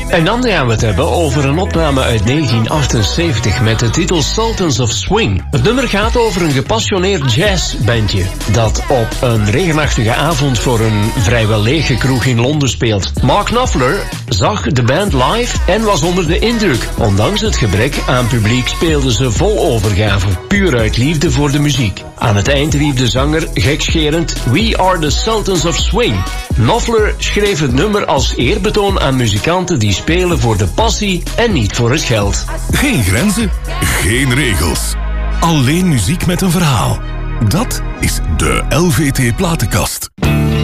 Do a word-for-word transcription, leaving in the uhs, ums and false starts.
En dan gaan we het hebben over een opname uit negentien achtenzeventig met de titel Sultans of Swing. Het nummer gaat over een gepassioneerd jazzbandje dat op een regenachtige avond voor een vrijwel lege kroeg in Londen speelt. Mark Knopfler zag de band live en was onder de indruk. Ondanks het gebrek aan publiek speelden ze vol overgave, puur uit liefde voor de muziek. Aan het eind riep de zanger gekscherend: We are the Sultans of Swing. Knopfler schreef het nummer als eerbetoon aan muzikanten die spelen voor de passie en niet voor het geld. Geen grenzen, geen regels. Alleen muziek met een verhaal. Dat is de L V T Platenkast.